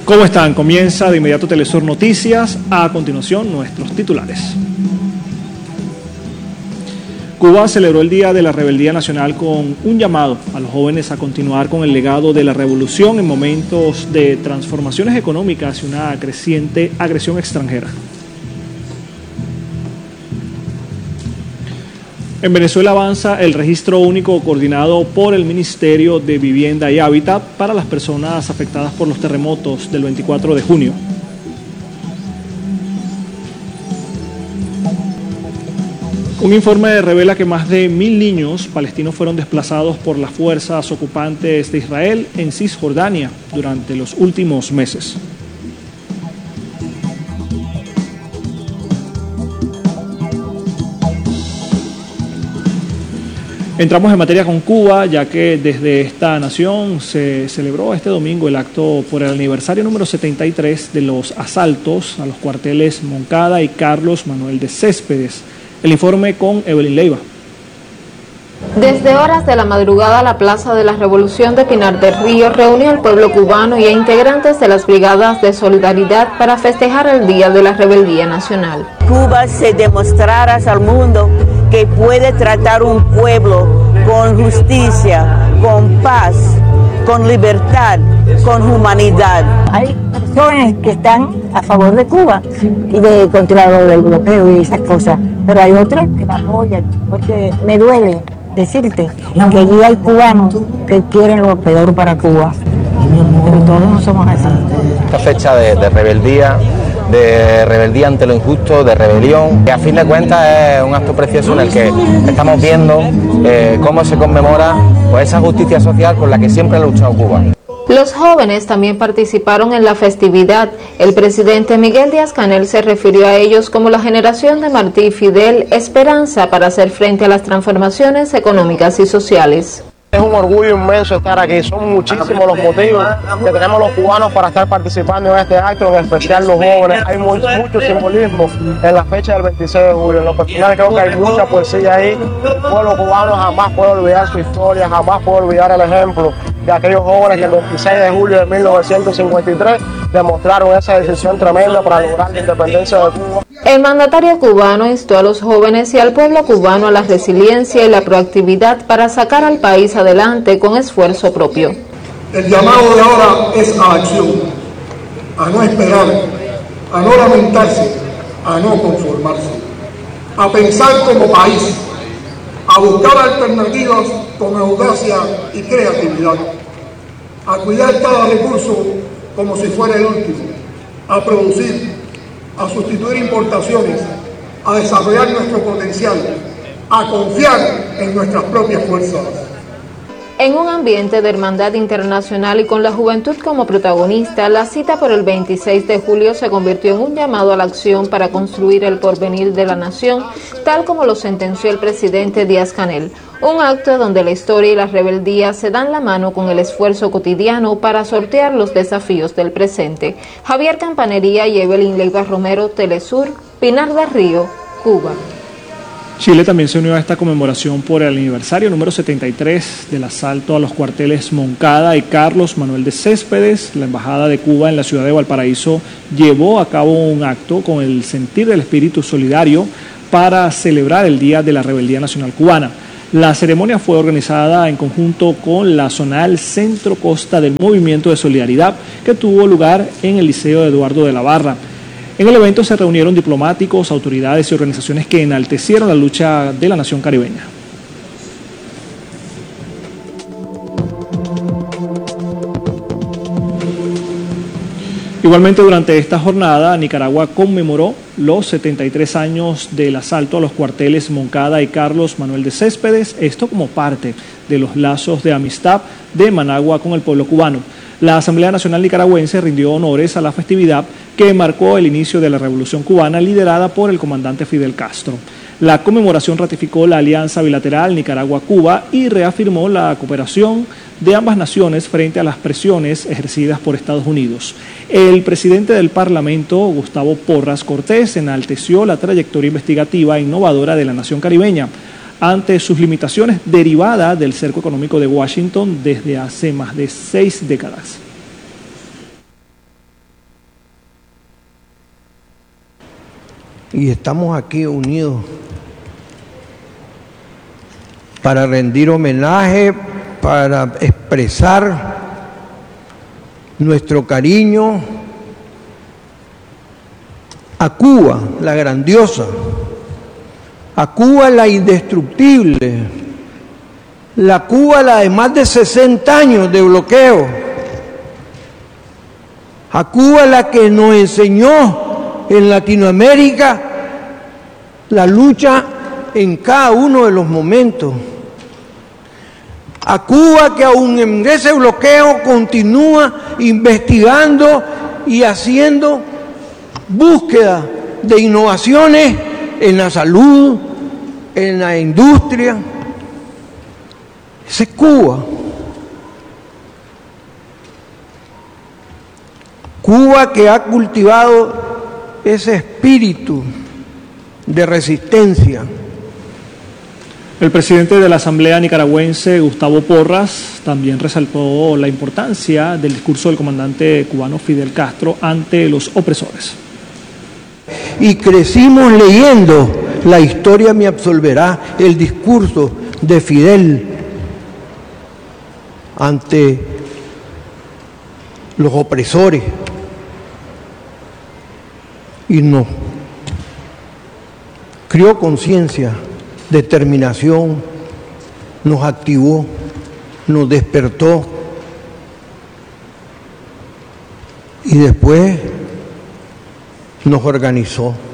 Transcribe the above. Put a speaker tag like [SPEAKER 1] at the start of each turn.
[SPEAKER 1] ¿Cómo están? Comienza de inmediato Telesur Noticias. A continuación, nuestros titulares. Cuba celebró el Día de la Rebeldía Nacional con un llamado a los jóvenes a continuar con el legado de la revolución en momentos de transformaciones económicas y una creciente agresión extranjera. En Venezuela avanza el registro único coordinado por el Ministerio de Vivienda y Hábitat para las personas afectadas por los terremotos del 24 de junio. Un informe revela que más de 1.000 niños palestinos fueron desplazados por las fuerzas ocupantes de Israel en Cisjordania durante los últimos meses. Entramos en materia con Cuba, ya que desde esta nación se celebró este domingo el acto por el aniversario número 73 de los asaltos a los cuarteles Moncada y Carlos Manuel de Céspedes. El informe con Evelyn Leiva.
[SPEAKER 2] Desde horas de la madrugada, la Plaza de la Revolución de Pinar del Río reunió al pueblo cubano y a integrantes de las brigadas de solidaridad para festejar el Día de la Rebeldía Nacional.
[SPEAKER 3] Cuba se demostrará al mundo que puede tratar un pueblo con justicia, con paz, con libertad, con humanidad.
[SPEAKER 4] Hay personas que están a favor de Cuba y de contra lo europeo y esas cosas, pero hay otras que me apoyan, porque me duele decirte que allí hay cubanos que quieren lo peor para Cuba, pero todos no somos así.
[SPEAKER 5] Esta fecha de rebeldía ante lo injusto, de rebelión, que a fin de cuentas es un acto precioso en el que estamos viendo cómo se conmemora pues, esa justicia social por la que siempre ha luchado Cuba.
[SPEAKER 2] Los jóvenes también participaron en la festividad. El presidente Miguel Díaz-Canel se refirió a ellos como la generación de Martí y Fidel, esperanza para hacer frente a las transformaciones económicas y sociales.
[SPEAKER 6] Es un orgullo inmenso estar aquí, son muchísimos los motivos que tenemos los cubanos para estar participando en este acto, en especial los jóvenes. Hay mucho simbolismo en la fecha del 26 de julio. En lo personal creo que hay mucha poesía ahí. El pueblo cubano jamás puede olvidar su historia, jamás puede olvidar el ejemplo de aquellos jóvenes que el 26 de julio de 1953 demostraron esa decisión tremenda para lograr la independencia de Cuba.
[SPEAKER 2] El mandatario cubano instó a los jóvenes y al pueblo cubano a la resiliencia y la proactividad para sacar al país adelante con esfuerzo propio.
[SPEAKER 7] El llamado de ahora es a acción, a no esperar, a no lamentarse, a no conformarse, a pensar como país, a buscar alternativas con audacia y creatividad, a cuidar cada recurso como si fuera el último, a producir, a sustituir importaciones, a desarrollar nuestro potencial, a confiar en nuestras propias fuerzas.
[SPEAKER 2] En un ambiente de hermandad internacional y con la juventud como protagonista, la cita por el 26 de julio se convirtió en un llamado a la acción para construir el porvenir de la nación, tal como lo sentenció el presidente Díaz-Canel. Un acto donde la historia y la rebeldía se dan la mano con el esfuerzo cotidiano para sortear los desafíos del presente. Javier Campanería y Evelyn Leiva Romero, Telesur, Pinar del Río, Cuba.
[SPEAKER 1] Chile también se unió a esta conmemoración por el aniversario número 73 del asalto a los cuarteles Moncada y Carlos Manuel de Céspedes. La Embajada de Cuba en la ciudad de Valparaíso llevó a cabo un acto con el sentir del espíritu solidario para celebrar el Día de la Rebeldía Nacional Cubana. La ceremonia fue organizada en conjunto con la Zonal Centro Costa del Movimiento de Solidaridad, que tuvo lugar en el Liceo Eduardo de la Barra. En el evento se reunieron diplomáticos, autoridades y organizaciones que enaltecieron la lucha de la nación caribeña. Igualmente, durante esta jornada, Nicaragua conmemoró los 73 años del asalto a los cuarteles Moncada y Carlos Manuel de Céspedes, esto como parte de los lazos de amistad de Managua con el pueblo cubano. La Asamblea Nacional Nicaragüense rindió honores a la festividad que marcó el inicio de la Revolución Cubana liderada por el comandante Fidel Castro. La conmemoración ratificó la alianza bilateral Nicaragua-Cuba y reafirmó la cooperación de ambas naciones frente a las presiones ejercidas por Estados Unidos. El presidente del Parlamento, Gustavo Porras Cortés, enalteció la trayectoria investigativa e innovadora de la nación caribeña ante sus limitaciones derivadas del cerco económico de Washington desde hace más de 6 décadas.
[SPEAKER 8] y estamos aquí unidos para rendir homenaje, para expresar nuestro cariño a Cuba, la grandiosa, a Cuba la indestructible, la Cuba la de más de 60 años de bloqueo, a Cuba la que nos enseñó en Latinoamérica la lucha en cada uno de los momentos, a Cuba que aún en ese bloqueo continúa investigando y haciendo búsqueda de innovaciones en la salud, en la industria. Esa es Cuba. Cuba que ha cultivado ese espíritu de resistencia.
[SPEAKER 1] El presidente de la Asamblea Nicaragüense, Gustavo Porras, también resaltó la importancia del discurso del comandante cubano Fidel Castro ante los opresores.
[SPEAKER 8] Y crecimos leyendo La historia me absolverá, el discurso de Fidel ante los opresores, y nos crió conciencia, determinación, nos activó, nos despertó, y después nos organizó.